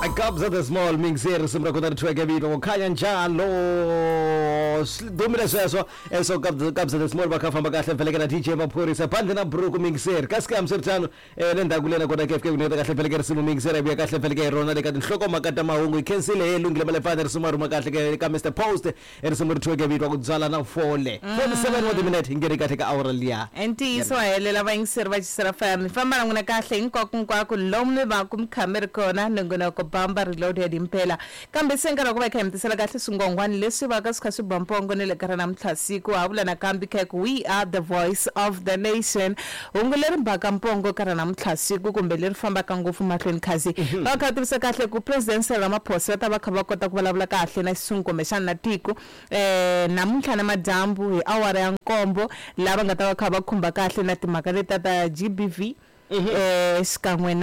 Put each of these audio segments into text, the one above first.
Kabza the small mixer simrakona track video khanya njalo domina so kabza the small bakafamba kahle mvelekana DJ Maphorisa phandle na Bruku mixer kaske amsertano lenda kulena kona KFK uneta kahle mvelekana simu mixer abuya kahle mvelekana rona le kanhloko makata mahungu icancel elungile male father sumaru makahle ka Mr Post erisumuru track video kudzala na fole 47 what minute ingere kahle ka hour liya enti so helela ba ingiseri ba tsira family famba ngona kahle inkokunkwakho lomne ba kumkhamera khona ngona ko bamba reloaded impela kambe senkara kuba ekhayimtisela kahle singongwani lesi ba ka sikhasi bampongo nele karana mthlasiko avula na kambi kek we are the voice of the nation unguleri mbaka mpongo karana mthlasiko kumbe leri famba ka ngofu mahlweni khazi ba khatisa kahle ku president Ramaphosa ta ba khaba kota ku vulavula kahle na isungu meshana na tiko namuntlha na madambu hi awara ya nkombo lava nga ta va khaba khumba kahle na timhaka leta ta GBV xikan'we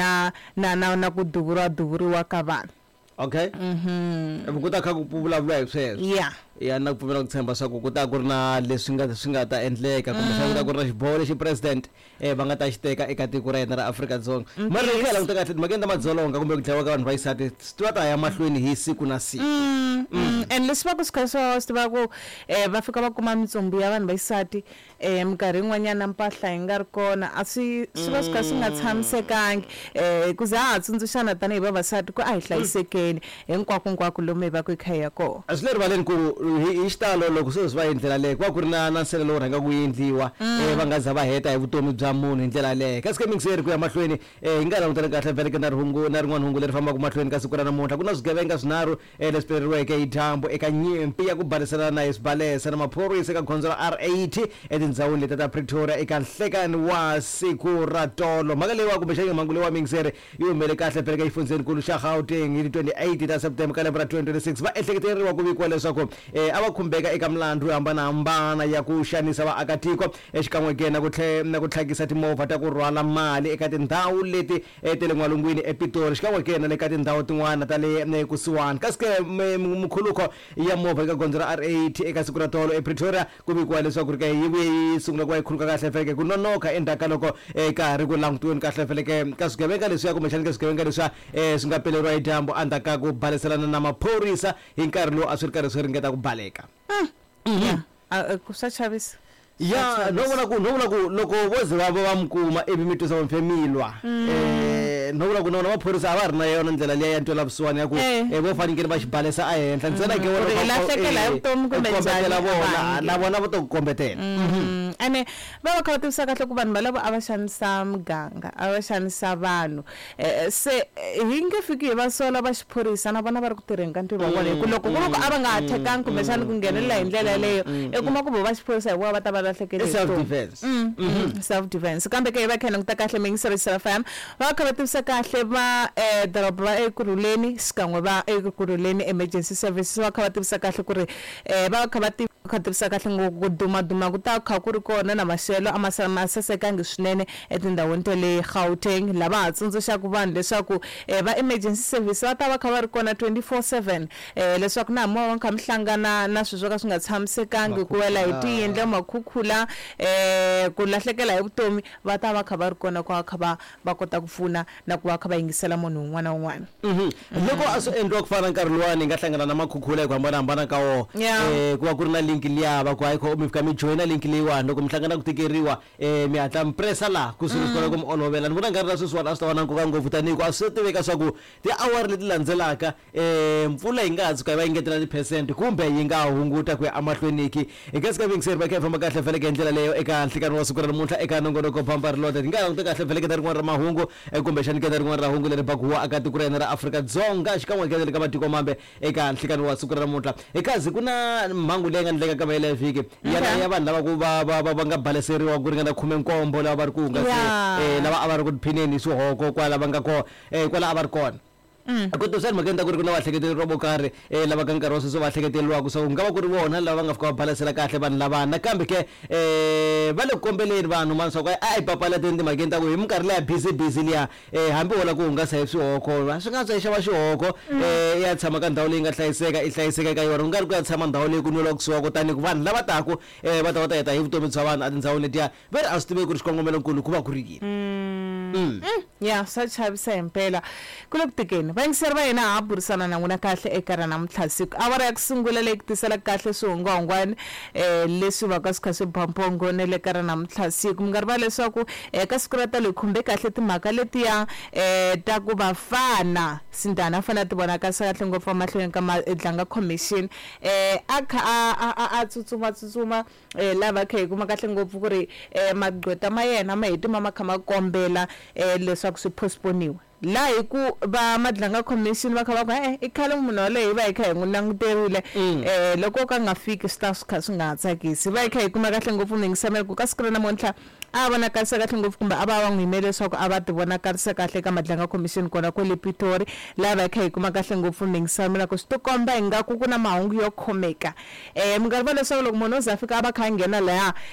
na ku duvuriwa ka vanhu. Okay. Kuta kha ku vulavula hi sweswo. Ya na kupfumela ku tshemba swa ku kuta ku ri na leswi nga ta endleka kumbe swa ku ri na xiboho lexi president va nga ta xiteka eka tiko ra hina ra Afrika-Dzonga mara hi phela ku teka makenda madzolonga kumbe ku dlayiwa ka vanhu va xisati swi ta ya mahlweni hi siku na siku and leswi va ku sikhaso swi va ku va fika va kuma mitsumbu ya vanhu va xisati minkarhi yin'wanyana mpahla yi nga ri kona a swi va swi kha swi nga tshamisekangi ku za ha tsundzuxana tanihi vavasati ku a hi hlayisekeni hinkwako lomu hi va ku hi kha hi ya kona a swi le rivaleni ku hi xitalo loko se va endlela leyi ku ri na nselelo wo rhanga ku endliwa va nga za va heta hi vutomi bya munhu hi ndlela leyi kasi mixer ku ya mahlweni hi nga langutana kahle veleke na rin'wana hungu leri fambaka mahlweni ka siku ra namuntlha ku na swigevenga swinharhu leswi peleriweke hi dyambu eka nyimpi ya ku barisana na hisbalesa na maphorisa eka gondzo ra R80 etindhawini leti ta Pretoria eka nhlekani wa siku ra tolo mhaka leyi wa kumbexana mhangu leyi wa mixer yi humele kahle peleka exifundzeninkulu xa Gauteng hi 28 ta September ka lembe ra 2026 va ehleketeriwa ku vikiwa leswaku ava khumbeka eka milandzu yo hambanahambana ya ku xanisa vaakatiko exikan'we ke na ku tlhakisa timovha ta ku rhwala mali eka tindhawu leti te le n'walungwini ePitori xikan'we ke na le ka tindhawu tin'wana ta le kusuwani kasi ke mukhuluko ya movha eka gondzo ra R80 eka siku ra tolo ePretoria ku vikiwa leswaku ri ke yi vuye yi sungula ku va yi khuluka kahle feleke ku nonoka endzhaku ka loko karhi ku langutiweni kahle feleke ka swigevenga leswiya kumbexana ka swigevenga leswiya swi nga peleriwa hi dyambu endzhaku ka ku baliselana na maphorisa hi nkarhi lowu a swi ri karhi swi ringeta ku baleka ku swa chavisa ya no vona ku loko voze va mukuma evimito sa mfemilwa no vona maphorisa a va ri na yona ndlela leyi ya ntwela vusiwana ya ku vo fanekele va xibalesa a henhla ntsena ke vona lahlekela hi vutomi kumbe njhani na vona va to kombetela ane va kha va tivisa kahle ku vanhu valavo a va xanisa muganga a va xanisa vanhu se hi nge fiki hi va sola va xiphorisa na vona va ri ku tirheni ka ntirho wa vona hi ku loko ku ri ku a va nga ha thekangi kumbe xana ku nghenelela hi ndlela leyo kuma ku va xiphorisa hi vona va ta va lahlekele self defense self defense kambe ke va khena ku ta kahle mingiseriso FM va kha va tivisa kahle va doroba va ekurhuleni xikan'we va ekurhuleni emergency services va kha va tivisa kahle ku ri va kha va tivisa kahle ngopfu duma ku ta kha ku ri kona na maxelo a masasekangi swinene etindhawini ta le Gauteng lava ha tsundzuxaka vanhu leswaku va emergency service va ta va kha va ri kona 24/7 leswaku na mo va kha mihlangana na swilo swo ka swi nga tshamisekangi ku wela hi tiyindle makhukhula ku lahlekela hi vutomi va ta va kha va ri kona ku kha va kota ku pfuna na ku va kha va yingisela munhu un'wana na un'wana loko a swi endliwa ku fana nkarhi luwani nga hlangana na makhukhula hi ku hambanahambana ka wona ku va ku ri na link liya va ku hayi mi fika mi joina link leyiwani loko mi hlangana ku tikeriwa mi hatla mi pressa laha ku swi kona ku mi olovela ni vona nga ri na sweswiwani a swi ta va na nkoka ngopfu tanihi ku a swi tiveka swa ku tiawara leti landzelaka mpfula yi nga ha tshuka yi va yi ngetela ti-percent kumbe yi nga hunguta ku ya amahlweniki eka sika vingiseri va kha yi famba kahle feleke hi ndlela leyo eka nhlekani wa siku ra namuntlha eka nongonoko Bamba Reloaded hi nga languta kahle feleke ta rin'wana ra mahungu kumbexani ke ta rin'wana ra hungu leri bakiwa aka tiko ra hina ra Afrika-Dzonga xikan'we ke le ka matiko mambe eka nhlekani wa siku ra namuntlha ekazi ku na mhangu leyi nga endleka ka vayele vhiki ya vanhu lava ku va nga baleseriwa ku ringana 17 lava va ri ku hungase lava a va ri ku tiphineni swihoko kwala va nga kwala a va ri kona ku to sani makenda ku ri ku na vahleketeli robo karhi lava ka nkarhi wa sweswo va hleketeliwaka so nga va ku ri vona lava nga fika va balasela kahle vanhu lavana kambe ke va le ku kombeleni vanhu mani swa ku a hi papalateni timhakeni ta ku hi minkarhi leya busy liya hambi wo la ku hungasa hi swihoko swi nga swa xava xihoko ya tshama ka ndhawu leyi nga hlayiseka i hlayiseka eka yona ku nga ri ku ya tshama ndhawu leyi ku nwela kusuwa kutani ku vanhu lava taku va ta heta hi vutomi bya vanhu a tindhawini letiya ve ri a swi tivi ku ri xikongomelonkulu ku va ku ri yini ya swa chavisa himpela kulokutikeni vayingiseri va hina ha burisana na n'wina kahle eka ra namuntlha siku awara ya ku sungula leyi ku tisela kahle swihungwahungwana leswi va ka swi kha swi bampongo ne le ka ra namuntlha siku mi nga rivala leswaku eka siku ra talo hi khumbe kahle timhaka letiya ta ku vafana sindana fana ti vonaka kahle ngopfu mahlweni ka dlanga commission a kha a tsutsuma lava kha hi kuma kahle ngopfu ku ri magqweta ma yena ma heti ma kha ma kombela leswaku swi postponiwa la hi ku va madlanga commission va kha va ku i khale munhu waloyi va hi kha hi n'wi languterile loko ka nga fiki swi ta swi kha swi nga tsakisi va hi kha hi kuma kahle ngopfu mingisamelo ku ka siku ra namuntlha a vonakarisa kahle ngopfu kumbe a va n'wi yimele leswaku a va ti vonakarisa kahle ka madlanga commission kona kwale Pitori la va hi kha hi kuma kahle ngopfu mingisamelo ku swi to komba ingaku ku na mahungu yo khomeka mi nga rivala leswaku loko munhu o za fika a va kha a nghena laya